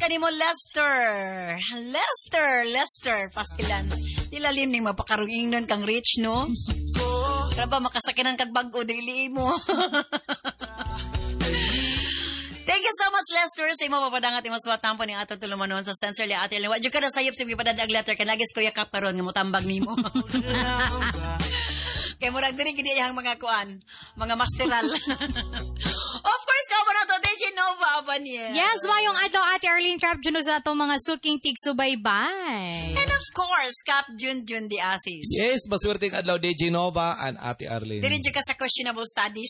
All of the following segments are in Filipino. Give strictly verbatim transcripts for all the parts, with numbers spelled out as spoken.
kanimo Lester. Lester, Lester, paskilan. Dilalim ning mapakarunging nun kang rich, no? Para ba makasakinan kag bag-o dili mo. Thank you so much, Lester. Sa imo papadangat imo suwat tampo ning ato tulumanon sa sensor li atil. Wa jud ka na sayop sa papadag letter kay nagis ko yakap karon nga motambag nimo. Kay murag diri gid iyang mga kuan, mga masteral. Of course, ka na to D J Nova Abaniel. Yes, mayong adlaw Ate Arlene Cap Juno sa atong mga suking tigsubaybay. And of course, Cap Jun Jun di Asis. Yes, maswerteng adlaw D J Nova and Ate Arlene. Diri jud ka sa questionable studies.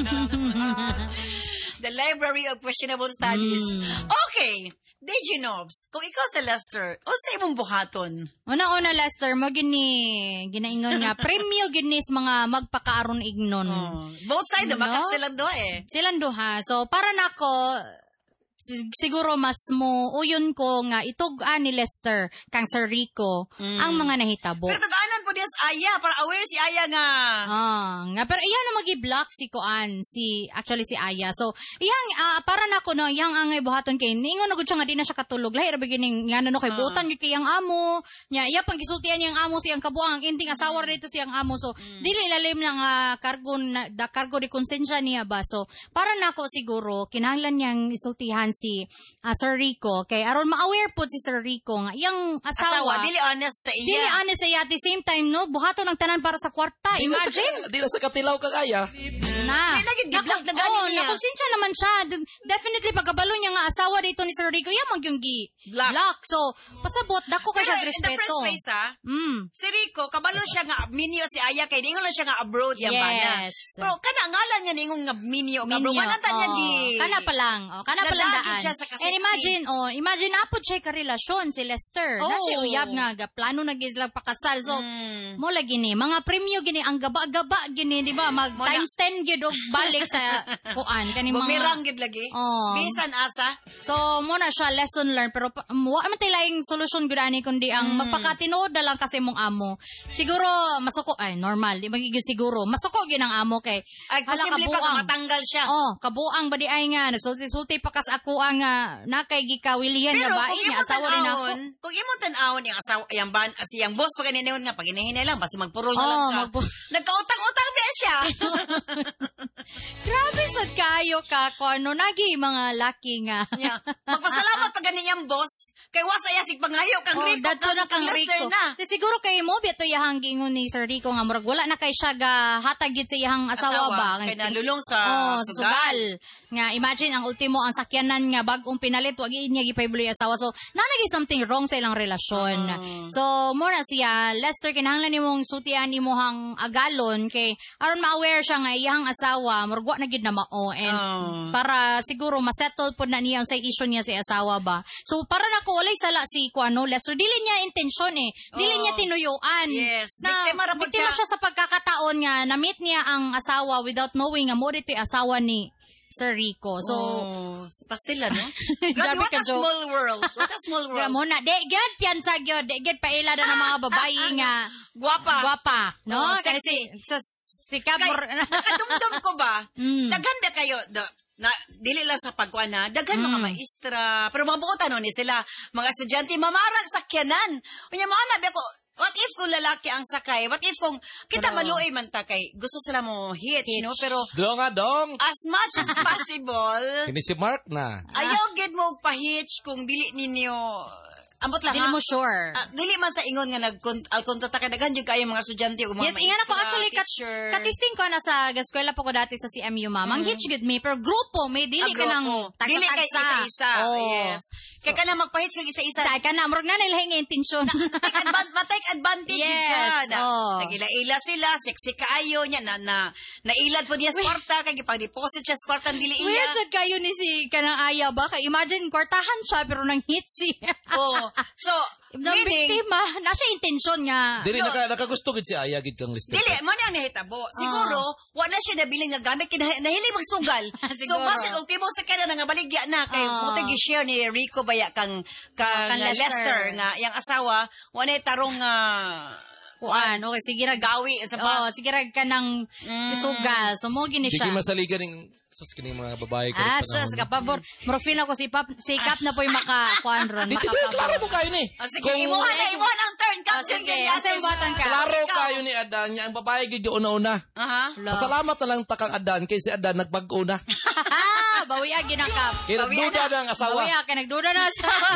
The Library of Questionable Studies. Mm. Okay, D J Nobs, kung ikaw sa Lester, o sa imong buhaton? Una-una, Lester, mo gini, ginaingon nga, premyo ginis mga magpakaaron ignon. Oh. Both sides, no? Makak silang doha eh. Silang doha. So, para nako, siguro mas mo uyon ko nga itug-an ni Lester kang Sir Rico mm. ang mga nahitabo. Pero tug-anan po diya sa Aya para aware si Aya nga. Ah, nga pero iya na magi-block si Kuan, si actually si Aya. So, iyang uh, para nako no, iyang angay buhaton kay ningon nagud siya nga di na siya katulog. Lahi ra beginning ngano no kay uh. butan gyud kay iyang amo. Nya iya pang gisultian niyang amo siyang kabuang ang ending asawa mm. dito siyang amo. So, mm. dili lalim lang uh, kargo na da kargo de konsensya niya ba. So, para nako siguro kinahanglan niyang isultihan si uh, Sir Rico kay aron ma-aware po si Sir Rico nga iyang asawa, asawa dili honest sa iya dili honest sa iya at the same time no buhaton ng tanan para sa kwarta. Di imagine di na sa katilaw kagaya na lagi giblock na gani oh, niya nakonsensya naman siya definitely pagkabalo niya nga asawa dito ni Sir Rico iya mag yung gi block. block so pasabot dako ka siya respeto. In the first place ha mm. si Rico kabalo siya nga minyo si Aya kay ningon lang siya nga abroad yang yes. bana pero kana ngalan niya ningon nga minyo nga abroad mananta niya di kana pa lang oh kana pa lang daan. And imagine, oh, imagine apod siya ka-relasyon si Lester. Oh. Nasi uyab nga, ga, plano na gislang pakasal. So, mm. mo lagi ni, mga premyo gini, ang gaba-gaba gini, di ba? Mag Mona, times ten gid og balik sa kuan. Kani mga... Bumirang gid lagi. Oh. Bisan asa. So, mo na siya lesson learned. Pero, wa man tayong solusyon gud ani kundi ang mm. magpakatinood na lang kasi mong amo. Siguro, masuko, ay, normal. Di magiging siguro. Masuko gid ang amo kay... Ay, posible pa ka matanggal siya. Oh, kabuang ba di ay nga. Sulti-sulti pa kas ako ang uh, nakay gikawilihan nga ba niya asawa rin ako. Kung imong tan-awon yung asawa yang ban asi yang boss pag ganingon nga pag hinahinay lang basi magpurol na oh, lang ka. Magpu- Nagkautang-utang ba siya? Grabe sad kayo ka ko ano nagi mga laki nga. Yeah. Magpasalamat pag ganin yang boss kay wasa ya sig pangayo kang oh, Rico dato na kang Rico. Di siguro kay mo bito yahang gingon ni Sir Rico nga murag wala na kay siya ga hatag gid sa iyang asawa, asawa ba kay nalulong sa oh, sugal. sugal. Nga imagine ang ultimo ang sakyanan nga bag-ong pinalit wag niya gipaybuloy asawa. So nanagi something wrong sa ilang relasyon. Uh. So mo na siya Lester kinahanglan nimong sutian imong agalon kay aron ma-aware siya nga iyang asawa murag wa na gid na mao and uh. para siguro ma-settle pud na niya sa issue niya sa asawa ba. So para nako walay sala si kuano Lester dili niya intensyon eh. Dili uh. niya tinuyuan. Yes. Na biktima, biktima siya sa pagkakataon nga na-meet niya ang asawa without knowing nga mo dito asawa ni Sir Rico. So, oh, pastila, no? Grabe, what a joke. Small world. What a small world. Grabe mo na. Degad, piyansa gyud. Degad, paila na ng mga babae nga. Guwapa. Guwapa. No? Oh, kasi, sa sikap. Nakadumdum ko ba? Mm. Naganda kayo. The, na, dili lang sa pagkuan na. Dagan mm. mga maestra. Pero mga bukutan, no, ni sila. Mga estudyante, mamarag sakyanan. Kanya mga nabi ako, what if kung lalaki ang sakay? What if kung kita pero, maluoy man ta kay gusto sila mo hitch, hitch. No? Pero dong nga dong. As much as possible. Kini si Mark na. Ayaw gid mo pa-hitch kung dili ninyo ambot lang dili ha. mo sure. Uh, dili man sa ingon nga nag-alkonto ta kay daghan jud kayo mga estudyante o mga yes, ingan ako actually kat, katisting ko na sa eskwela po ko dati sa C M U ma'am. Ang mm. hitch gud me pero grupo may dili ka nang tagsa-tagsa. Dili kay isa-isa. Oh. Yes. Kaya so, ka na magpahitch kag isa-isa. Sa ka na murag na nila nga intensyon. Matake advantage yes. na. Oh. Nagila-ila sila, sexy kaayo niya na na nailad po niya sa kwarta kay gipag-deposit siya sa kwarta dili iya. Weird sad kayo ni si kanang aya ba kay imagine kwartahan siya pero nang hitch siya. Oh. So Nang biktima, nasa intensyon nga. Dili no, naka nakagusto gid si Aya gid kang Lester. Dili mo nang nahitabo. Siguro uh. wa na siya nabili nga gamit kay nahili magsugal. So basin ultimo sa kada nga baligya na kay uh. muti gi-share ni Rico baya kang kang uh, Lester. Lester nga yang asawa wa na tarong uh, kuan okay sige ra gawi sa pa. Oh sige ra kanang mm. sugal. So mo gini siya. Sige masaligan ning Sus, kining mga babae ka. Asas, kapabor. Morfin ako si Pap, si Kap na po'y makakuan ron. Dito ba, klaro mo kayo ni. Ah, sige, imuha na, imuha ng turn. Ah, Caption sige, dyan. asa yung batan ka? Klaro kayo ni Adan, niya ang babae gid yung una-una. Aha. Lo. Pasalamat na lang takang Adan, kay si Adan nagbag-una. Bawi ang ginakap. Kaya nagduda na ang asawa. Bawi ang nagduda na asawa.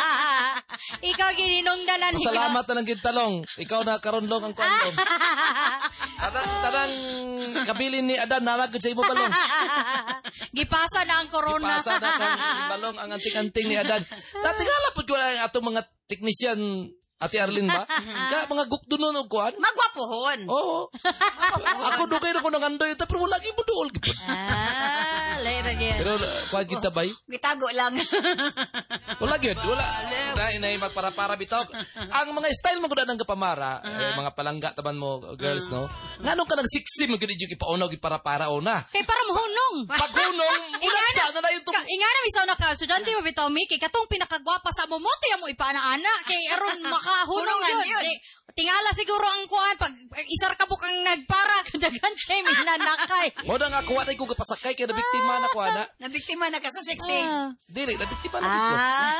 Ikaw gininungdanan. Pasalamat na lang gid talong. Ikaw na karunlong ang kwandong. Tanang, tanang kabilin ni Adan, nalagod sa imo balong. Gipasa na ang corona. Ipasa na kang balong ang anting-anting ni Adan. Natingala po ko ang atong mga technician, Ate Arlene ba? Ka, mga gukdo nun o kuhan? Magwapohon. Oo. Ako dugay na ko ng andoy, pero wala kayo mo dool. Ah, later again. Pero kuhan kita ba? Gitago lang. Wala gyud, wala. Na inay magpara-para bitaw. Ang mga style mo gud nang kapamara, eh, mga palangga taban mo girls no. Nganong ka nagsiksim gud yung ipaunaw gid para-para una. Kay para mohunong. Pagunong, unsa na na yung Ka, ingana mi sa una ka, estudyante mo bitaw mi, kay katong pinakagwapa sa mo, moto mo ipaana-ana, kay aron makahunong Hunongan yun. yun. Di, tingala siguro ang kuhan, pag isar ka bukang nagpara, kadagan kay minanakay. mo na nga kuha na ko kapasakay kay na biktima na kuha na. Nabiktima na ka sa sexing. Ah. Dili, na biktima na ko. Ah.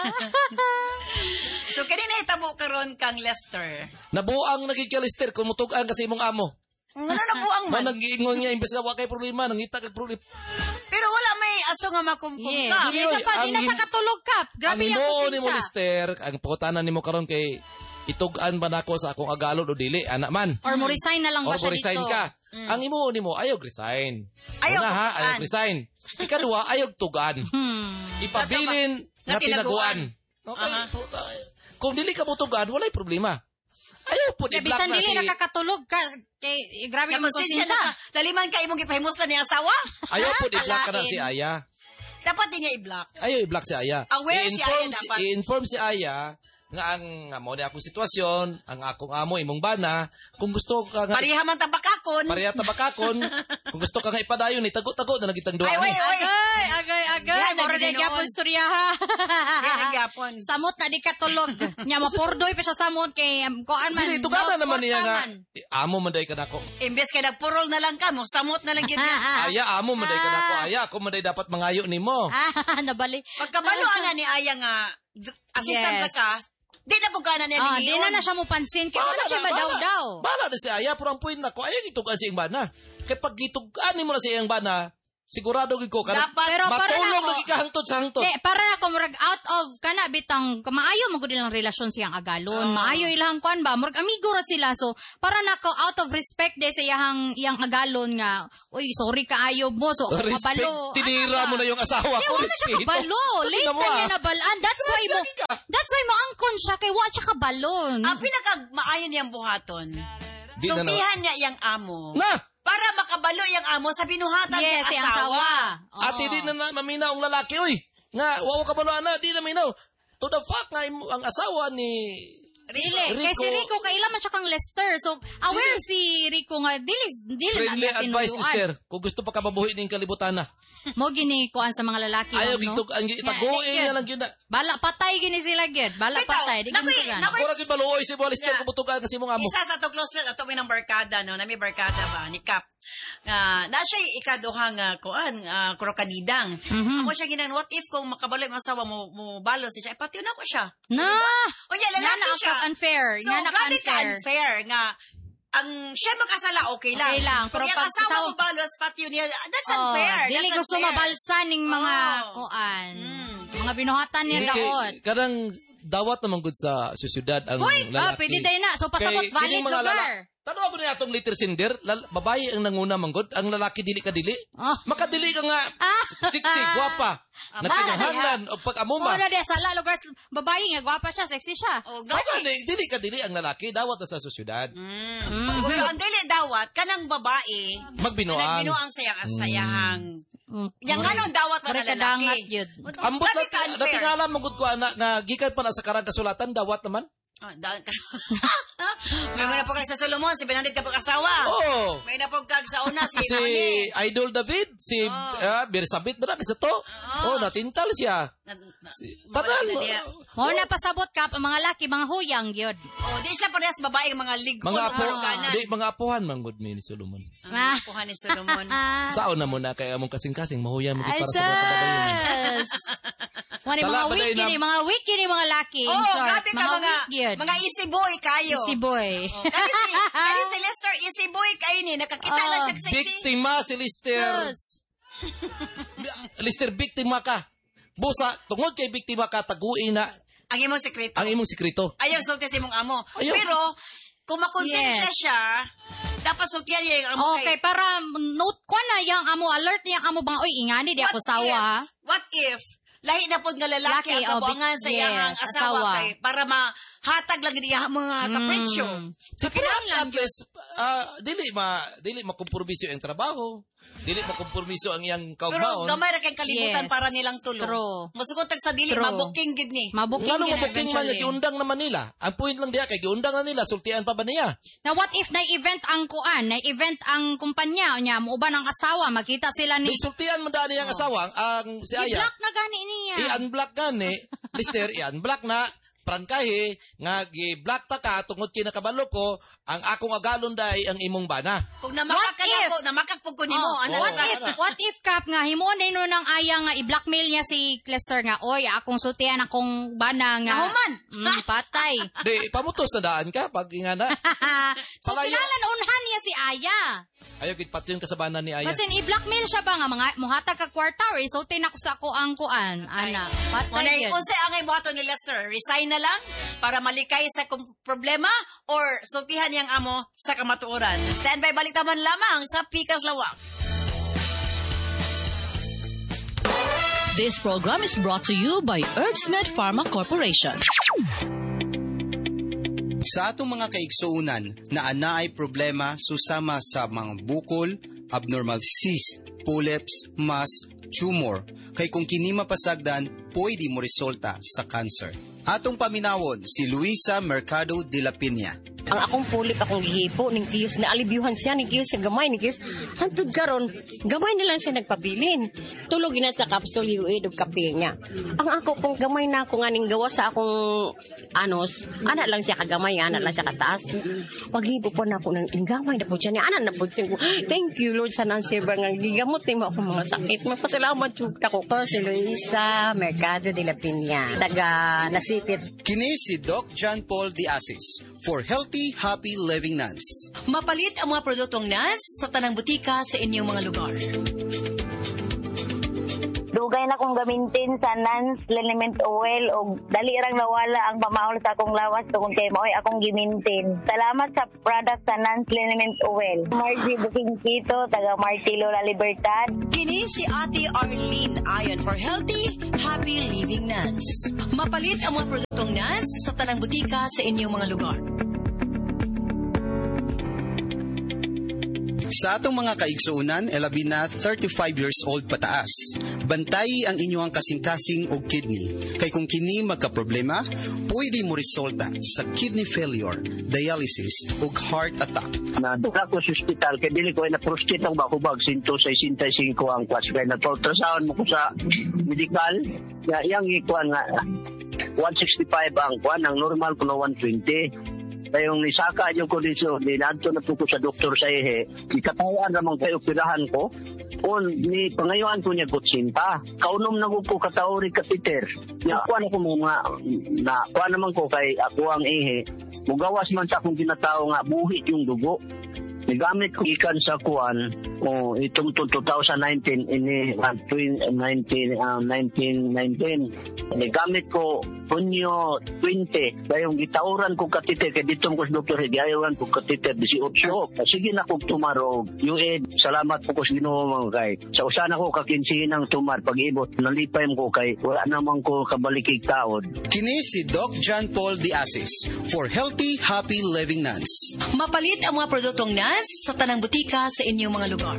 So, kanina itabo karon kang Lester. Nabuang nagikalister kung mutugan kasi imong amo. Ano na po ang Man man? nag-iingon niya imbes na wa kay problema, nangita kay problema. Pero wala may aso nga makumkum Yeah, ka. dili sa pa, di na ang sa katulog ka. Ang Grabe yung imo ni mo siya. Lister, ang pangutanan nimo karon kay itugan ba nako sa akong agalod o dili, anak man. Or mo resign na lang Or ba siya mo resign dito? ka. Ang imo ni mo ayog resign. Ayaw Una ha, tugan. ayog resign. Ikaduha, ayog tugan. Hmm. Ipabilin Na na tinaguan. tinaguan. Okay. Aha. Kung dili ka mo tugan, walay problema. Ayaw po, Kaya i-block bisan na dili si... nakakatulog ka. Kay, grabe yung Nakonsensya konsensya. na ka. Daliman ka imong gipahimusta ni asawa? Ayaw po, i-block ka na Alain. si Aya. Dapat din niya i-block. Ayaw i-block si Aya. Aware si Aya I-inform dapat. I-inform si Aya nga ang nga mo ni akong sitwasyon, ang akong amo imong bana, kung gusto ka nga Pareha man tabakakon. pareha tabakakon, kung gusto ka nga ipadayon ni tago-tago na nagitang duha Ay, ni. wait, wait. Agay, agay, agay. Yan, Mora na nagiging gyapon noon. istorya ha. Yan ang gyapon. Samot na di katulog. Nya mapurdoy pa siya samot kay um, kuan man. Dili tugana naman niya nga man. amo man day ka nako. Imbes kay nagpurol na lang ka mo, samot na lang yun niya. Aya amo man day ka nako. Aya ako man day dapat mangayo nimo. Ah, nabali. Pagkabaloan na ni Aya nga, d- assistant Yes. na ka, di na po ka na niya Ah, di liniyon. na na siya mo pansin kay wala siya madaw-daw. Bala na si Aya pero ang point nako ayaw gitugan si iyang bana. Kay pag gitugan nimo na si iyang bana, sigurado gid ko kana Dapat- Pero para matulog nako- lagi ka hangtod sa hangtod. Di, para na ko murag out of kana bitang maayo mo gud ilang relasyon siyang agalon. Maayo ilang kwan ba murag amigo ra sila so para nako out of respect de sa iyang iyang agalon nga uy sorry kaayo mo so ako Respect, kabalo. tinira mo na yung asawa Kaya ko. wala siya respeto. kabalo. Sabi Late na mo, na niya ah. nabalaan. That's why mo, Sige ka. that's why mo angkon siya kay wala siya kabalon. Ang pinaka-maayo niyang buhaton, Di na na- sultihan niya iyang amo. Na! Para makabalo iyang amo sa binuhatan Yes, niyang yung asawa. asawa. Ate, di na na maminaw ang lalaki, uy. Nga, wawa ka ba na, di na minaw. To the fuck nga, im- ang asawa ni... Dili, kay si Rico kailan man siya kang Lester. So aware si Rico nga dili dili na Friendly niya advice, tinuyuan. Lister. Kung gusto pa ka mabuhi ng kalibutan na. Mo gini kuan sa mga lalaki Ayaw, no? gitog, ang itaguin Yeah, na lang yun na. Bala patay gini sila gyud. Bala Bitaw, patay di nakoy- gini nakoy- Ako rin maluoy si mo, Lister, Yeah. kumutugan kasi mong amo. Isa sa to close friend, ato may ng barkada, no? Nami barkada ba, ni Cap. Nga, na siya ikaduha nga, kuan, uh, krokanidang. Mhm. Ako siya ginan, what if kung makabalo yung asawa mo, mo balo siya, eh, pati na ko siya. Na. O yan, lalaki Nga siya. na unfair. So, Nga na grabe ka unfair. unfair nga, ang siya magkasala, okay lang. Okay lang, Pero pero yung pag asawa asawa- mo balo, pati yun, yan, that's Oh, unfair. dili That's gusto unfair. mabalsa ning mga Oh. kuan. Mm. Mga binuhatan niya Hindi, kay- daot. Kadang dawat naman good sa susyudad ang Hoy, lalaki. ah, pwede tayo na. So, pasabot Kay- valid kining mga lugar. lala- Tanong ako niya atong liter cinder, lal- babae ang nanguna manggod, ang lalaki dili ka dili. Oh. Makadili ka nga, Ah. siksi, gwapa, Ah, natingahanan, o Oo pag-amuma. na di sala lugar. Babae nga gwapa siya, sexy siya. Oh, Baka gani. di, dili ka dili ang lalaki, dawat na sa sosyudad. Mm. Pero ang dili dawat, kanang babae, Magbinuang. binuang sayang at sayahang. Mm. Yang nga nung dawat na Pare lalaki. kadangat yun. Ambot Grabe na, ka unfair. natingala manggod ko anak nga gikan pa na sa karang kasulatan, dawat naman. Ah, daan ka. May mga po kag sa Solomon, si Ben Hadid ka pag-asawa. Oh. May na po kag sa una si Si Manny. Idol David, si Oh. uh, Bersabit ba na kasi to? Oh, natintal siya. Na- na- Si, mawala tanan na mo. diya. Mo na pasabot ka mga laki, mga huyang gyud. Oh, di sila parehas babae mga ligon. Mga apo, ganan. di, mga apuhan man good ni Solomon. Ah, puhan ni Solomon. Saon na mo na kay among kasing-kasing mahuyan mo Ay, para sa mga kababayan. sus. Wani Sala, mga weak baday na- yun, mga weak yun, mga laki. In Oh, short, grabe ka mga weak yun. mga easy boy kayo. Si boy. Oh, kani si kani si Lester easy boy kayo ni nakakita Oh, lang siya sexy. Biktima si Lister. Sus. Lister, biktima ka. Busa, tungod kay biktima ka, taguin na Ang imong sekreto. ang imong sikreto. Ayaw sulti sa imong amo. Ayaw. Pero kung makonsensya Yes. siya, dapat sultihan niya yung amo Okay, kay. para note ko na yung amo, alert niya amo bang, oy, ingani di ako sawa. If, what if lahi na po nga lalaki Laki, ang oh, kabuangan sa yes, iyang asawa, asawa. kay para mahatag lang niya mga kapretsyo. So, kinahanglan at least, ah, dili ma, dili makompromiso ang trabaho. Dili makompromiso ang iyang Pero kaugmaon. gamay ra kay kalibutan Yes. para nilang tulong. True. Musugod tag sa dili True. mabuking gid ni. Mabuking Ngano yun mo booking man eventually. niya, giundang naman nila. Ang point lang diya kay giundang na nila, sultian pa ba niya? Na what if na event ang kuan, na event ang kumpanya niya, muuban ang asawa, makita sila ni Di sultian mo daan niyang asawa, ang si Aya. i-block na gani niya. I-unblock gani, Lister, i-unblock na, prangkahi, nga gi-block ta ka, tungod kinakabalo ko, ang akong agalon day ang imong bana. Kung namakak ka What na if- ako, namakak po ko nimo, Oh, ano what ka? if, what if Kap nga, himuon na yun ng aya nga, i-blackmail niya si Lester nga, oy, akong sultian, akong bana nga. Nahuman. Mm, patay. Di, pamutos na daan ka, pag ingana. so, Palayo. kinalan unhan niya si Aya. Ayaw, kitpatin ka sa bana ni Aya. Basin, i-blackmail siya ba nga, mga, muhatag ka kwarta, or isultin ako sa ako ang kuan. Ana, patay Unay, yun. kung sa angay buhaton ni Lester, resign na lang para malikay sa kum- problema or sultihan niyang amo sa kamatuoran. Stand by, balitaman lamang sa Pikas Lawak. This program is brought to you by Herbsmed Pharma Corporation. Sa atong mga kaigsuunan na ana ay problema susama sa mga bukol, abnormal cyst, polyps, mass, tumor, kay kung kini mapasagdan, pwede mo resulta sa cancer. Atong paminawon si Luisa Mercado de la Piña. Ang akong pulik akong gihipo ning kiyos na alibyuhan siya ning kiyos sa gamay ning kiyos hantud karon gamay na lang siya nagpabilin tulog ginas na capsule yuid og kape niya ang ako pong gamay na ako nga ning gawa sa akong anos ana lang siya kagamay ana lang siya kataas paghipo po na ako nang gamay na po siya niya ana na po siya ko thank you Lord sa nansi ba nga gigamot ni mo akong mga sakit magpasalamat jud ako Ako si Luisa Mercado de la Piña, taga Nasipit. Kini si Doc John Paul de Asis for Healthy, Happy Living Nuns. Mapalit ang mga produktong N A S sa tanang butika sa inyong mga lugar. Dugay na kong gamintin sa Nance Liniment Oil o dali rang nawala ang pamahol sa akong lawas tungod kay maoy akong gimintin. Salamat sa product sa Nance Liniment Oil. Margie Booking Kito, taga Martilo La Libertad. Kini si Ate Arlene Ayon for Healthy, Happy Living N A S. Mapalit ang mga produktong N A S sa tanang butika sa inyong mga lugar. Sa atong mga kaigsuunan, elabi na thirty-five years old pataas. Bantayi ang inyong kasing-kasing og kidney. Kay kung kini magka-problema, pwede mo resulta sa kidney failure, dialysis ug heart attack. Nadula ko sa hospital kay dili ko na prostate ang bakubag sinto sa sixty-five ang kwas kay nagpa-ultrasound mo ko sa medical ya yang ikuan nga one sixty-five ang kwan ang normal ko na one twenty. Kayong nisaka yung kondisyon, dinadto na po ko sa doktor sa ihe, ikatawaan naman kayo pirahan ko, o ni pangayuan ko niya gutsinta. Kaunom na ko ko katawari kapiter. Nakuha na ko mga, nakuha naman ko kay ako ang ihe, mugawas man sa akong ginatao nga buhit yung dugo. Nigamit ko ikan sa kuan o itong twenty nineteen ini uh, nineteen uh, nineteen nineteen nigamit ko Hunyo twenty dayong gitauran ko katiter kay ditong ko sa doktor higayon ko katiter eighteen sige na ko tumaro yued salamat po ko sa Ginoo mga kay sa usa na ko kakinsihin ang tumar pag-ibot nalipay mo ko kay wala naman ko kabalikig taod. Kini si Doc John Paul de Asis for Healthy, Happy Living Nuns. Mapalit ang mga produktong N A S sa tanang butika sa inyong mga lugar.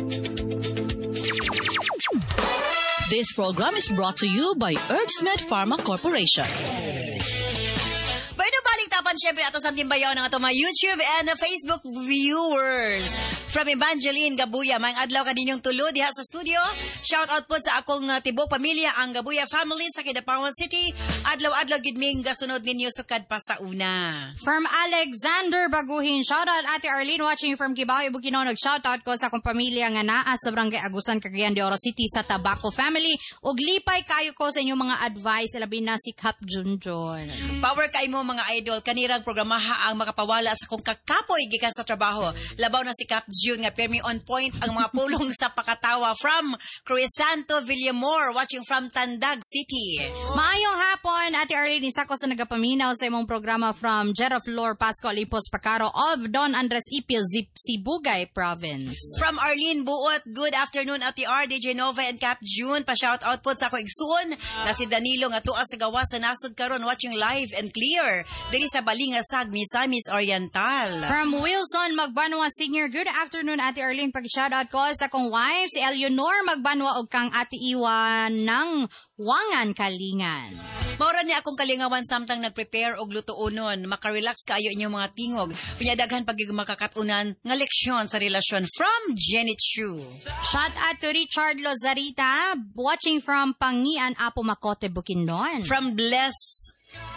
This program is brought to you by Herbsmed Pharma Corporation. Pwede balik uban syempre ato sa timbayaw ng ato mga YouTube and uh, Facebook viewers. From Evangeline Gabuya, maayong adlaw kaninyong tulo diha sa studio. Shout out po sa akong uh, tibok pamilya ang Gabuya family sa Kidapawan City. Adlaw-adlaw gid ming gasunod ninyo sukad pa sa una. From Alexander Baguhin, shout out Ate Arlene watching from Kibaw, Bukidnon. Shout out ko sa akong pamilya nga naa sa Barangay Agusan, Cagayan de Oro City sa Tabaco family. Ug lipay kayo ko sa inyong mga advice, labi na si Kap Junjun. Power kay mo mga idol, kanirang programaha ang makapawala sa kung kakapoy gikan sa trabaho. Labaw na si Kap Jun nga permi on point ang mga pulong sa pakatawa from Crisanto Villamor watching from Tandag City. Maayong hapon, Ate Arlene, isa ko sa nagapaminaw sa imong programa from Jera Flor Pasco Alipos Pacaro of Don Andres Ipil, Sibugay Province. From Arlene Buot, good afternoon Ate R, D J Nova and Cap June. Pa-shout out po sa ako igsuon na si Danilo nga tuwa sa gawa sa nasod karon watching live and clear diri sa Balingasag, Misamis Oriental. From Wilson Magbanwa Senior, good afternoon Ate Arlene. Pag-shout out ko sa kong wife, si Eleanor Magbanwa o kang Ate Iwan ng Wangan, Kalingan. Maura niya akong kalingawan samtang nag-prepare og lutuonon. Makarelax kayo inyong mga tingog. Pinyadaghan pag makakatunan nga leksyon sa relasyon from Jenny Chu. Shout out to Richard Lozarita, watching from Pangian, Apo Macote, Bukidnon. From Bless...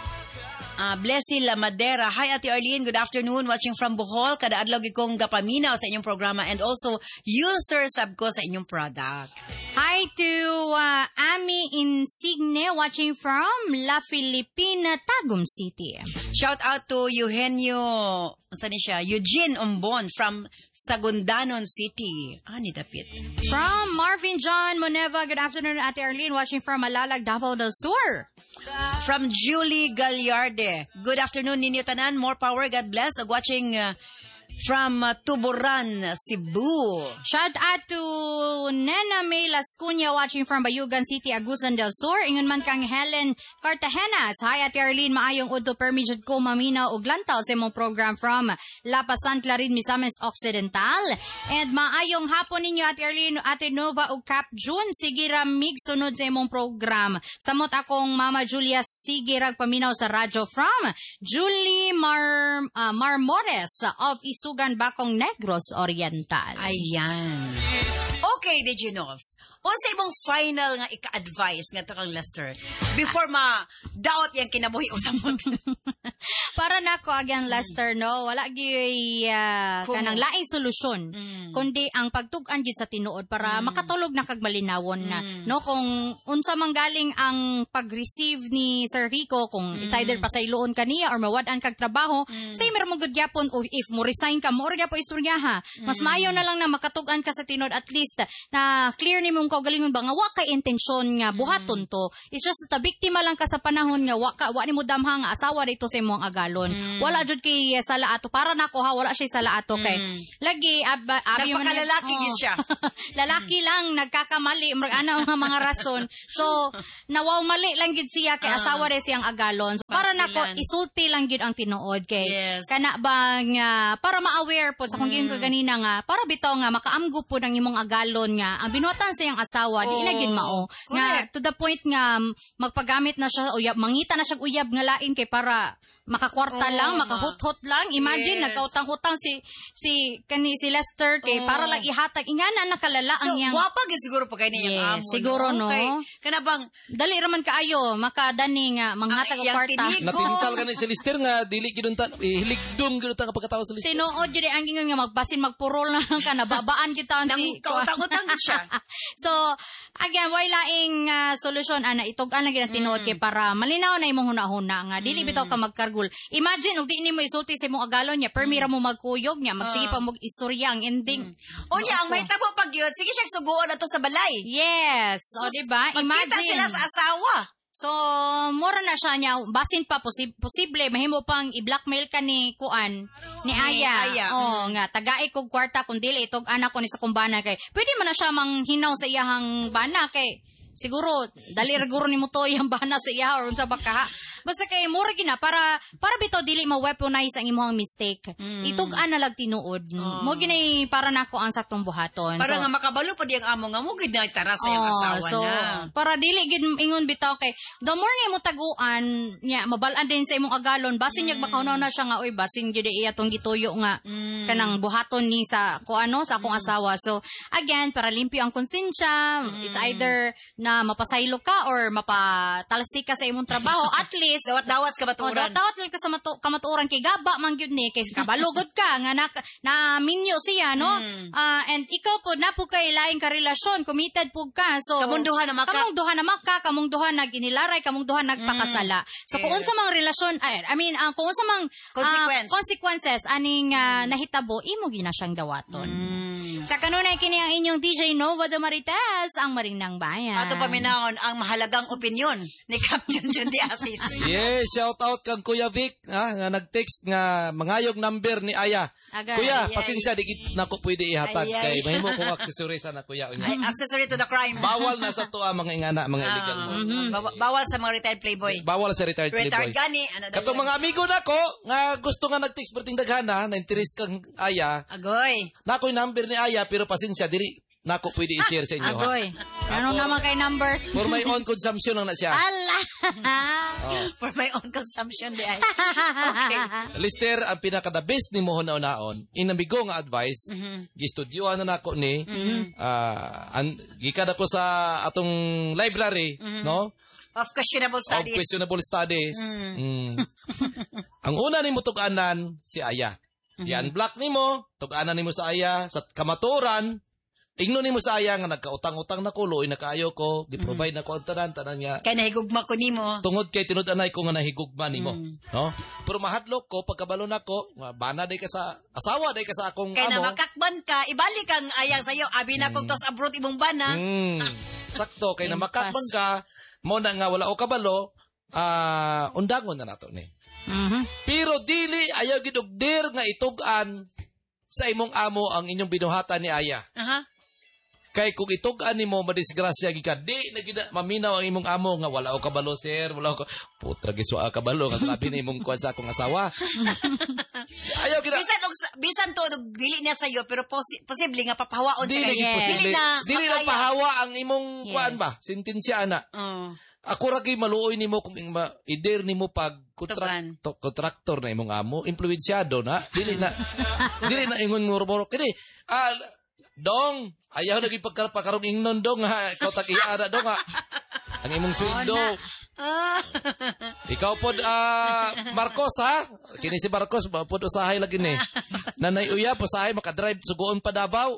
Uh, Blessy La Madera. Hi Ate Arlene, good afternoon. Watching from Bohol. Kada adlaw gikong gapaminaw sa inyong programa and also user sub ko sa inyong product. Hi to uh, Ami Insigne watching from La Filipina, Tagum City. Shout out to Eugenio, saan siya? Eugene Umbon from Sagundanon City. Ah, ni dapit. From Marvin John Moneva, good afternoon Ate Arlene, watching from Malalag, Davao del Sur. From Julie Gallarde, good afternoon ninyo tanan, more power, God bless. Ug watching uh, from uh, Tuburan, Cebu. Shout out to Nena May Lascuña watching from Bayugan City, Agusan del Sur. Ingon man kang Helen Cartagenas. Hi Ate Arlene, maayong udto permijud ko maminaw og lantaw sa imong program from La Pasan, Clarin, Misamis Occidental. And maayong hapon ninyo Ate Arlene, Ate Nova ug Cap June. Sige ra mig sunod sa imong program. Samot akong Mama Julia, sige ra paminaw sa radyo from Julie Mar uh, Marmores of Isugan, Bacong, Negros Oriental. Ayan. Okay, D J Novs. O sa imong final nga ika-advise nga to kang Lester before ma-doubt yung kinabuhi o samot. Para nako again Lester, no, wala gyud uh, kanang laing solusyon mm. kundi ang pagtug-an gyud sa tinuod para mm. makatulog na kag malinawon mm. na, no, kung unsa man galing ang pag-receive ni Sir Rico, kung mm. it's either pasayloon kaniya or mawad-an kag trabaho, mm. say meron mo gud gyapon o if mo resign ka mo or gyapon istorya ha. Mas mm. maayo na lang na makatug-an ka sa tinuod, at least na clear nimo kung galingon ba nga wa kay intensyon nga buhaton to. It's just ta biktima lang ka sa panahon nga wa ka wa nimo damha nga asawa dito sa imong agalon. Mm. Wala jud kay sala ato para nako ha, wala siya sala ato kay mm. lagi ab, abi man lalaki oh. gid siya. Lalaki lang nagkakamali murag ana nga mga rason. So nawaw mali lang gid siya kay uh, asawa re siyang agalon. So, para nako isulti lang gid ang tinuod kay yes. kana bang uh, para ma-aware po sa kung mm. giyon ko ganina nga para bitaw nga makaamgo po ng imong agalon nga ang binuhatan sa iyang asawa oh, di na gid mao nga to the point nga magpagamit na siya uyab, mangita na siya uyab nga lain kay para makakwarta oh, lang, makahut-hut lang. Imagine yes. nagkautang-utang si si kani si Lester kay oh. para lang ihatag ingana nakalala ang so, yang wapa gid siguro pa kay niyang yes, amo. Siguro no. Okay. Kana bang dali ra man kaayo makadani nga manghatag og kwarta. Natintal gani si Lester nga dili giduntan hiligdom giduntan kapag katawa sa Lester. Tinuod gyud ang ingon nga magbasin magpurol na lang ka nababaan kita si kautang-utang siya. So again, way laing uh, solusyon ana itog-an lang gid ang tinuod mm. kay para malinaw na imong hunahuna nga dili mm. bitaw ka magkargul. Imagine og di nimo isulti sa imong agalon niya, permira mo magkuyog niya, magsige pa mo istorya ang ending. Mm. O niya ang mahitabo pag yun, sige siya suguon ato sa balay. Yes. O so, di ba? Imagine. Magkita sila sa asawa. So, mura na siya niya, basin pa, posib- posible, mahimo pang i-blackmail ka ni Kuan, ni Aya. Aya. Oh, nga, tagay kog kwarta, kung dili, itog anak ko ni sa kumbana kay, pwede man na siya manghinaw sa iyahang bana kay, siguro dali ra guro nimo to yang bana sa iya or unsa baka. Basta kay mura gina para para bitaw dili ma-weaponize ang imong mistake. Mm. Itug-an na lag tinuod. Oh. Mo ginay para nako ang saktong buhaton. Para so, nga makabalo pud yang amo nga mo gid na tara sa iyang oh, asawa so, na. Para dili gid ingon bitaw kay the more nga mo taguan nya mabal-an din sa imong agalon basin mm. makaunaw na siya nga oy basin gyud iya tong gituyo nga mm. kanang buhaton ni sa ko ano sa akong mm. asawa. So again para limpyo ang konsensya. Mm. It's either na mapasaylo ka or mapatalsik ka sa imong trabaho at least dawat-dawat ka maturan. Oh, dawat-dawat lang ka sa matu- kamaturan kay gaba man gyud ni kay kabalugod ka nga na, na minyo siya no. Mm. Uh, and ikaw po na po kay laing ka relasyon, committed po ka. So kamong duha na maka. Kamong duha na maka, kamong duha naginilaray, kamong duha nagpakasala. Mm. So kung unsa mang relasyon ay I mean uh, kung unsa mang Consequence. uh, consequences aning uh, mm. nahitabo imo gina siyang dawaton. Mm. Sa kanunay kini ang inyong D J Nova de Marites ang Marinang Bayan. Ato paminahon ang mahalagang opinyon ni Captain Jun de Asis. Yes, shout out kang Kuya Vic, ha, nga nag-text nga mangayog number ni Aya. Agay. Kuya, Ay, pasensya di gid nako pwede ihatag ay, ay. kay mahimo kong accessory sana Kuya. Ay, accessory to the crime. Bawal na sa tuwa mga ingana, mga illegal mo. Mm-hmm. Bawa- bawal sa mga retired playboy. Bawal sa retired playboy. Retired gani. Ano Katong mga amigo nako nga gusto nga nag-text berting daghana, na interest kang Aya. Agoy. Nako yung number ni Aya pero pasensya diri nako pwede i-share sa inyo. Agoy. Ano naman kay number? For my own consumption lang na siya. Ala. Oh. For my own consumption di ay. Okay. Lister, ang pinaka-the best ni mo hunaon, inamigo nga advice, mm-hmm. gistudyoan na nako ni, mm-hmm. uh, an, gikad ako sa atong library, mm-hmm. no? Of questionable studies. Of questionable studies. Mm. Mm. Ang una ni mo tug-anan, si Aya. Mm-hmm. I-unblock ni mo, tug-anan ni mo sa Aya, sa kamaturan, ingno ni mo sa Aya nga nagkautang-utang na ko, luoy na kaayo ko, di-provide mm. na ko ang tanan, tanan nga. Kaya nahigugma ko ni mo. Tungod kay tinud-anay ko nga nahigugma ni mo. Mm. No? Pero mahadlok ko, pagkabalo na ko, bana day ka sa, asawa day ka sa akong kaya amo. na makakban ka, ibalik ang ayang sa'yo, abi na kong mm. tos abroad imong bana. Mm. Sakto, kay na makakban ka, mo na nga wala o kabalo, uh, undangon na nato ni. Mm-hmm. Pero dili, ayaw gidugdir nga itugan sa imong amo ang inyong binuhatan ni Aya. Aha. Uh-huh. Kay kung itugan ni mo, madisgrasya gika, di na gina, maminaw ang imong amo nga wala o kabalo, sir, wala o kabalo. Putra, giswa kabalo, nga grabe na imong kuwan sa akong asawa. Ayaw gina. Bisan, bisan to, dili niya sa'yo, pero posi- posible nga papahawaon siya. Dili, yes. posible. Dili na, dili na pahawa ang imong yes. kuwan ba? Sintensya na. Uh. Ako ragi maluoy nimo kung ma ider nimo pag kontrak to, kontraktor na imong amo, influensyado na. Dili na. Dili na ingon ngurmuro. Kini, ah, dong, ayaw naging pagkarong ingnon dong ha. Ikaw tag-iara dong ha. Ang imong sweldo. Oh, ikaw pod uh, Marcos ha. Kini si Marcos pod usahay lagi ni. Nanay uya usahay makadrive sugoon pa Davao.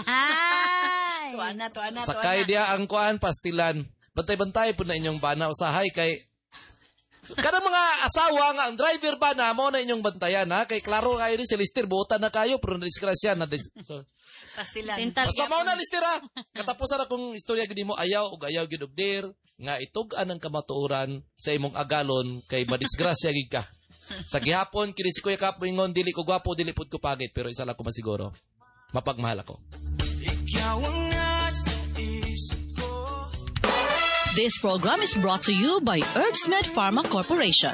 Ay. Tuana, tuana, tuana. Sakay dia ang kuan pastilan. Bantay-bantay po na inyong bana usahay kay kada mga asawa nga ang driver ba na mo na inyong bantayan ha kay klaro kayo ni si Lister buotan na kayo pero nadisgrasya na dis- so pastilan. Basta mo na Lister ha. Katapusan akong istorya gid mo ayaw ug ayaw gid ogdir nga itug-an ang kamatuoran sa imong agalon kay madisgrasya gid ka. Sa gihapon kini si Kuya Kap ingon dili ko gwapo dili pud ko pagit pero isa lang ko masiguro mapagmahal ako. Ikaw ang This program is brought to you by Herbsmed Pharma Corporation.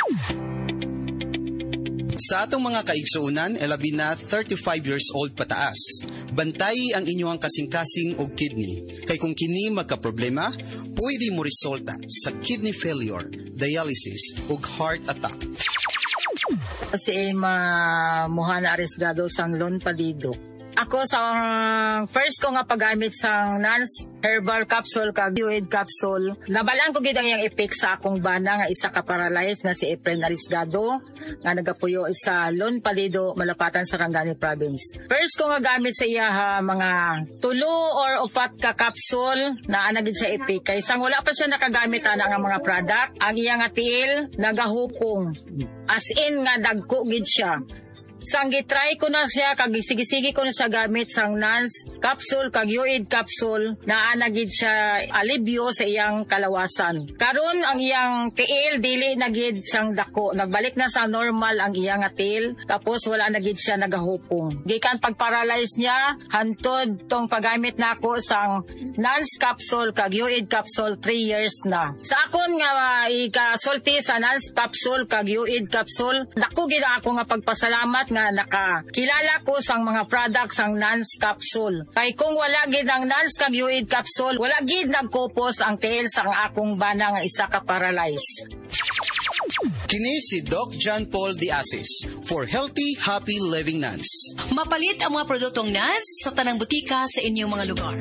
Sa atong mga kaigsuunan, elabi na thirty-five years old pataas. Bantay ang inyong kasing-kasing og kidney. Kay kung kini magka-problema, pwede mo resulta sa kidney failure, dialysis ug heart attack. Si Emma Mohana Arriesgado sang Lon Palido. Ako sa uh, first ko nga paggamit sa Nance Herbal Capsule kag Fluid Capsule. Nabalaan ko gid ang iyang effect sa akong bana nga isa ka paralyzed na si Efren Arriesgado nga nagapuyo sa Lon Palido, Malapatan sa Cangani Province. First ko nga gamit sa iya ha, mga tulo or upat ka capsule na ana gid sa effect. Kay sang wala pa siya nakagamit ana nga mga product, ang iya nga tiil nagahupong. As in nga dagko gid siya. Sang gitry ko na siya, kag sige-sige ko na siya gamit sang Nance capsule, kag Uid capsule, na anagid siya alibyo sa iyang kalawasan. Karon ang iyang tiil, dili nagid sang dako. Nagbalik na sa normal ang iyang tiil, tapos wala nagid siya nagahupong. Gikan pag-paralyze niya, hantod tong paggamit na ako sang Nance capsule, kag Uid capsule, three years na. Sa akon nga uh, ikasulti sa Nance capsule, kag Uid capsule, dako gid ako nga pagpasalamat nga nakakilala ko sang mga products sang Nance capsule. Kay kung wala gid ang Nance kag Uid capsule, wala gid nagkupos ang tiil sang akong bana nga isa ka paralyze. Kini si Doc John Paul De Asis for Healthy, Happy Living Nance. Mapalit ang mga produktong Nance sa tanang butika sa inyong mga lugar.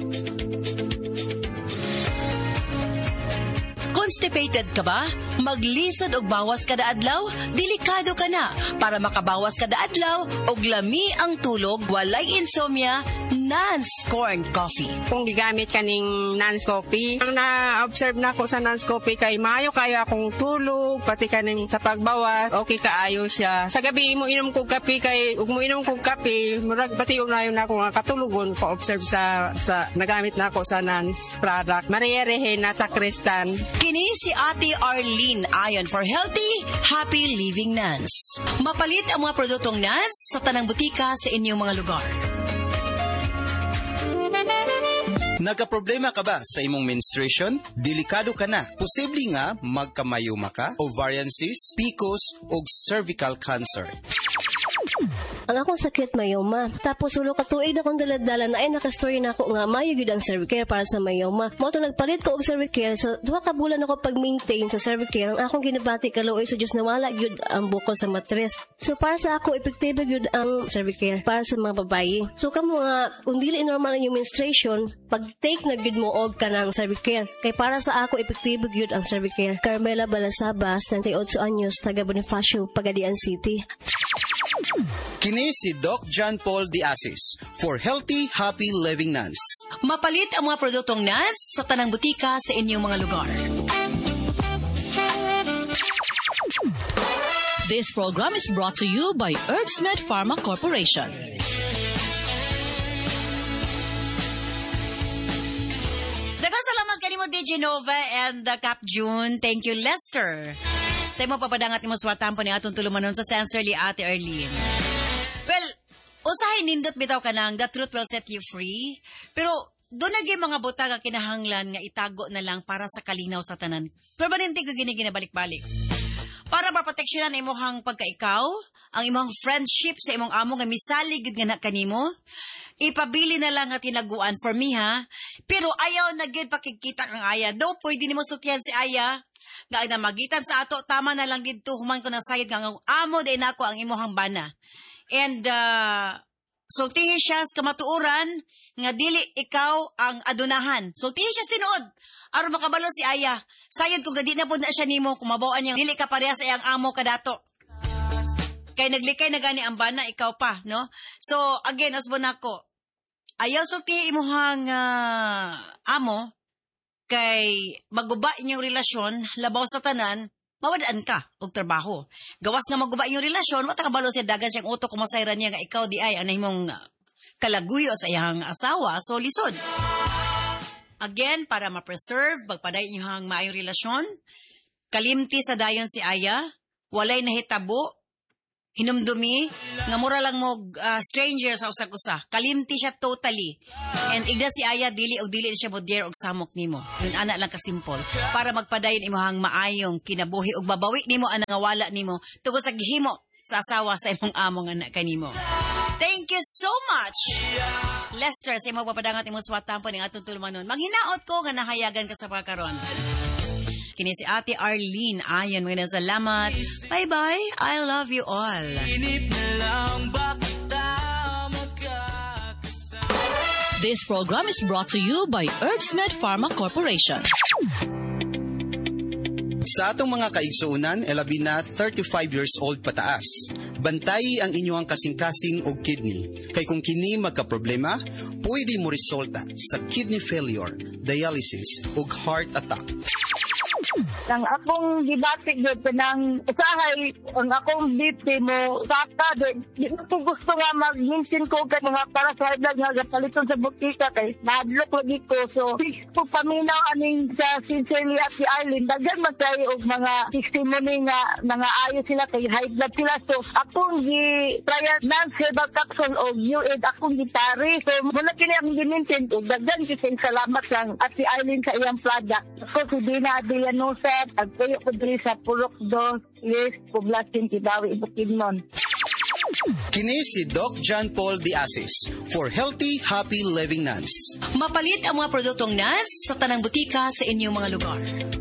Constipated ka ba? Maglisod og bawas kada adlaw? Delikado ka na. Para makabawas kada adlaw og lami ang tulog, walay insomnia, Nance Corn Coffee. Kung gigamit kaning Nance Coffee, ang na-observe na ko sa Nance Coffee kay maayo kayo akong tulog, pati kaning sa pagbawas, okay kaayo siya. Sa gabi mo inom kog kape kay ug mo inom kog kape, murag pati unayon na ako nga katulugon ko observe sa sa nagamit na ako sa Nance product. Mariyerehe na sa Kristan. Kini si Ate Arlene ayon for Healthy, Happy Living Nance. Mapalit ang mga produktong Nance sa tanang butika sa inyong mga lugar. Nagka-problema ka ba sa imong menstruation? Delikado ka na. Posible nga magkamayuma ka, ovarian cyst, P C O S o cervical cancer. Ang akong sakit mayoma. Tapos ulo ka tuig na kong daladala na ay nakastory na ako nga mayo gyud ang Cervicare para sa mayoma. Mo to nagpalit ko og Cervicare sa duha ka bulan ako pag-maintain sa Cervicare. Ang akong ginabati kaluoy sa Dios na wala gyud ang bukol sa matres. So para sa ako epektibo gyud ang Cervicare para sa mga babayi. So kamo nga kung dili normal ang iyong menstruation, pag-take na gyud mo og kanang Cervicare. Kay para sa ako epektibo gyud ang Cervicare. Carmela Balasabas, ninety-eight anyos, taga Bonifacio, Pagadian City. Kini si Doc John Paul De Asis for Healthy, Happy Living Nance. Mapalit ang mga produktong Nance sa tanang butika sa inyong mga lugar. This program is brought to you by Herbsmed Pharma Corporation. Daghang salamat kanimo D J Nova and the Cap June. Thank you Lester. Sa imo papadangat nimo suwatan po ni atong tulumanon sa Sensorly Ate Arlene. Well, usahay nindot bitaw ka nang the truth will set you free. Pero doon na gyud mga butang nga kinahanglan nga itago na lang para sa kalinaw sa tanan. Permanente ko gini ginabalik-balik. Para maproteksyonan ang imong pagkaikaw, ang imong friendship sa imong amo nga misali gyud nga na kanimo, ipabili na lang nga tinaguan for me ha. Pero ayaw na gyud pakikita kang Aya. Daw pwede nimo sukyan si Aya. Nga na magitan sa ato, tama na lang dito, human ko na sayod nga amo din ako ang imuhang bana. And, uh, sultihi siya sa kamatuuran, nga dili ikaw ang adunahan. Sultihi siya tinuod. Aron makabalo si Aya. Sayod kung gadi na po na siya nimo, kumabawaan niya, dili ka pareha sa iyang amo kadato. Kay naglikay na gani ang bana, ikaw pa, no? So, again, asbon ako, ayaw sultihi imuhang uh, amo, kay maguba inyong relasyon, labaw sa tanan, mawadaan ka og trabaho. Gawas nga maguba inyong relasyon, wata kabalo siya dagan siyang utok kumasayran niya nga ikaw di ay anay mong kalaguyo sa iyang asawa, so lisod. Again, para ma-preserve, magpaday inyong maayong relasyon, kalimti sa dayon si Aya, walay nahitabo, hinumdumi, nga mura lang mo uh, stranger sa usag-usa. Kalimti siya totally. And igda si Aya, dili o dili siya bodyer og samok nimo. Yun ana lang ka-simple. Para magpadayon imong maayong kinabuhi og babawi nimo ang nangawala nimo tungod sa gihimo sa asawa sa imong amo nga anak kanimo. Thank you so much, Lester, sa imong papadangat imong swatan po ning atong tulumanon. Manghinaot ko nga nahayagan ka sa pagkaron. Kini si Ate Arlene. Ayon, mga salamat. Bye-bye. I love you all. This program is brought to you by Herbsmed Pharma Corporation. Sa atong mga kaigsuunan, elabi na thirty-five years old pataas. Bantayi ang inyong kasing-kasing o kidney. Kay kung kini magka-problema, pwede mo resulta sa kidney failure, dialysis o heart attack. Ang akong gibatik gid kanang usahay ang akong B P mo saka di ko gusto nga mag-minsin ko kay mga para sa vlog nga gapaliton sa butika kay nadlok lagi ko so ko paminaw aning sa Sincerely at si Arlene daghan man tayo og mga testimony nga mga ayo sila kay high blood sila so akong gi trial non-herbal capsule og U A D akong gitari so muna kini akong giminsin og daghan kising salamat lang at si Arlene sa iyang product so si Dina Adrianosa agpuyo ko diri sa Purok dos Yes, Poblacion Kibawi Bukidnon. Kini si Doc John Paul Diasis for Healthy, Happy Living Nuns. Mapalit ang mga produktong N A S sa tanang butika sa inyong mga lugar.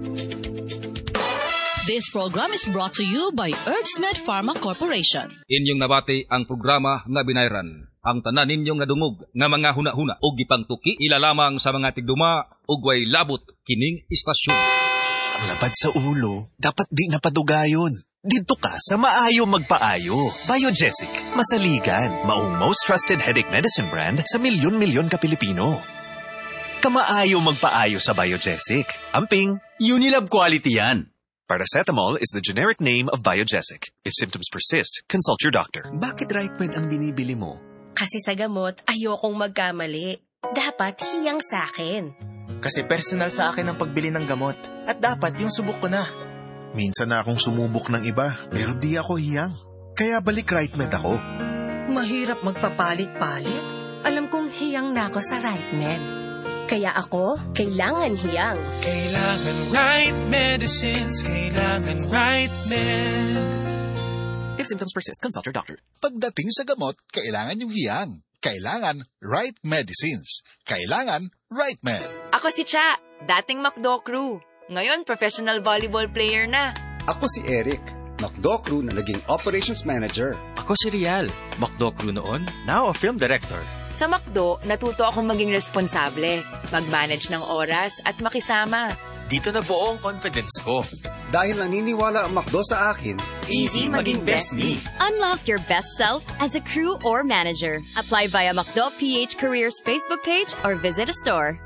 This program is brought to you by Herbsmed Pharma Corporation. Inyong nabati ang programa nga binayran. Ang tanan ninyong nga dungog nga mga huna-huna o gipangtuki ilalamang sa mga tigduma ug way labot kining istasyon. Ang lapad sa ulo, dapat di napadugayon. Dito ka sa maayo magpaayo. Biogesic, masaligan, maong most trusted headache medicine brand sa milyon-milyon ka Pilipino. Kamaayo magpaayo sa Biogesic. Amping, Unilab quality yan. Paracetamol is the generic name of Biogesic. If symptoms persist, consult your doctor. Bakit RightMed ang binibili mo? Kasi sa gamot, ayokong magkamali. Dapat hiyang sa akin. Kasi personal sa akin ang pagbili ng gamot. At dapat yung subok ko na. Minsan na akong sumubok ng iba, pero di ako hiyang. Kaya balik RightMed ako. Mahirap magpapalit-palit. Alam kong hiyang na ako sa RightMed. Kaya ako, kailangan hiyang. Kailangan right medicines, kailangan RightMed. If symptoms persist, consult your doctor. Pagdating sa gamot, kailangan yung hiyang. Kailangan right medicines. Kailangan RightMed. Ako si Cha, dating McDo crew. Ngayon, professional volleyball player na. Ako si Eric, McDo crew na naging operations manager. Ako si Rial, McDo crew noon, now a film director. Sa McDo, natuto akong maging responsable, mag-manage ng oras at makisama. Dito na buo ang confidence ko. Dahil naniniwala ang McDo sa akin, easy maging best me. Unlock your best self as a crew or manager. Apply via McDo P H Careers Facebook page or visit a store.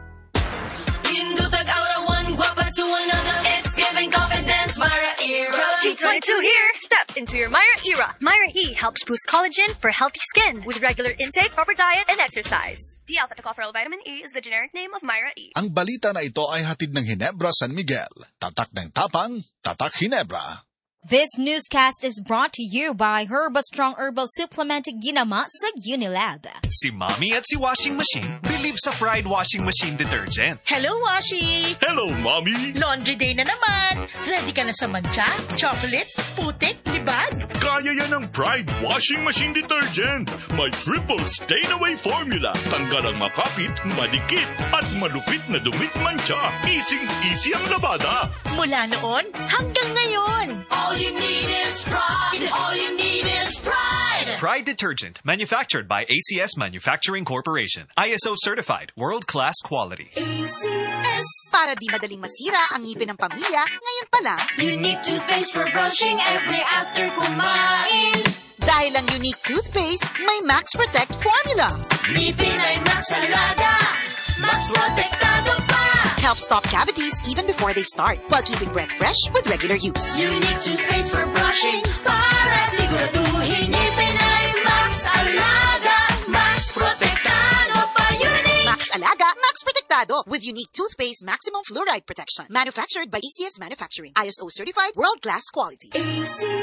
To another, it's giving confidence, Myra Era. G twenty-two here. Step into your Myra Era. Myra E helps boost collagen for healthy skin with regular intake, proper diet, and exercise. D-alpha tocopherol vitamin E is the generic name of Myra E. Ang balita na ito ay hatid ng Ginebra San Miguel. Tatak ng tapang, tatak Ginebra. This newscast is brought to you by Herba Strong Herbal Supplement Ginama sa Unilab. Si Mommy at si Washing Machine believe sa Pride Washing Machine Detergent. Hello, Washi! Hello, Mommy! Laundry day na naman! Ready ka na sa mancha, chocolate, putik, libag? Kaya yan ang Pride Washing Machine Detergent. May triple stain-away formula. Tanggal ang makapit, madikit, at malupit na dumit mancha. Easy-easy ang labada. Mula noon hanggang ngayon. All you need is pride. All you need is pride. Pride Detergent, manufactured by A C S Manufacturing Corporation. I S O certified, world-class quality. A C S. Para di madaling masira ang ngipin ng pamilya, ngayon pa lang. Unique toothpaste for brushing every after kumain. Dahil ang unique toothpaste, may Max Protect formula. Ngipin ay Max Alaga. Max Protectado pa. Helps stop cavities even before they start, while keeping breath fresh with regular use. Unique toothpaste for brushing para siguraduhin ngipin ay Max Alaga. Max Protectado pa. Unique. Max Alaga, Max Protectado with unique toothpaste maximum fluoride protection. Manufactured by A C S Manufacturing. I S O certified, world-class quality. A C